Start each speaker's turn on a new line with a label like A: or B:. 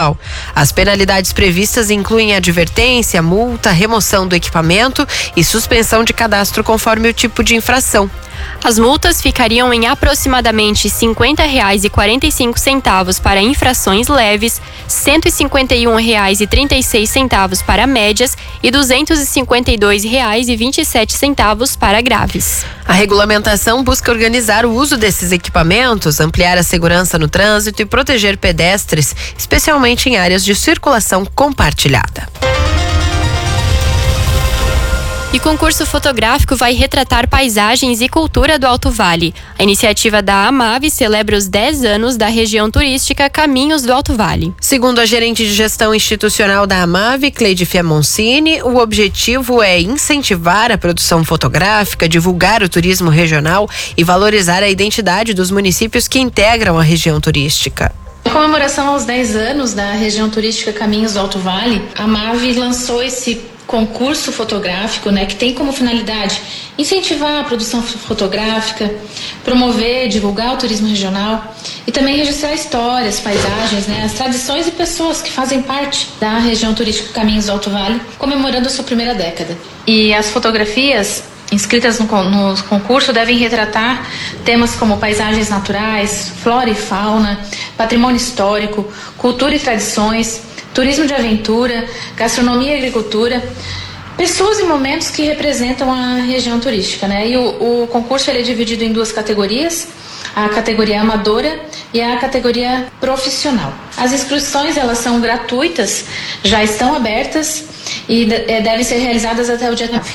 A: regional. As penalidades previstas incluem advertência, multa, remoção do equipamento e suspensão de cadastro conforme o tipo de infração.
B: As multas ficariam em aproximadamente R$ 50,45 para infrações leves, R$ 151,36 para médias e R$ 252,27 para graves.
A: A regulamentação busca organizar o uso desses equipamentos, ampliar a segurança no trânsito e proteger pedestres, especialmente em áreas de circulação compartilhada.
B: E concurso fotográfico vai retratar paisagens e cultura do Alto Vale. A iniciativa da AMAV celebra os 10 anos da região turística Caminhos do Alto Vale.
A: Segundo a gerente de gestão institucional da AMAV, Cleide Fiamoncini, o objetivo é incentivar a produção fotográfica, divulgar o turismo regional e valorizar a identidade dos municípios que integram a região turística.
C: Em comemoração aos 10 anos da região turística Caminhos do Alto Vale, a AMAV lançou esse concurso fotográfico, que tem como finalidade incentivar a produção fotográfica, promover, divulgar o turismo regional e também registrar histórias, paisagens, as tradições e pessoas que fazem parte da região turística Caminhos do Alto Vale, comemorando a sua primeira década. E as fotografias inscritas no concurso devem retratar temas como paisagens naturais, flora e fauna, patrimônio histórico, cultura e tradições, turismo de aventura, gastronomia e agricultura, pessoas e momentos que representam a região turística, E o concurso ele é dividido em duas categorias, a categoria amadora e a categoria profissional. As inscrições elas são gratuitas, já estão abertas e devem ser realizadas até o dia 9.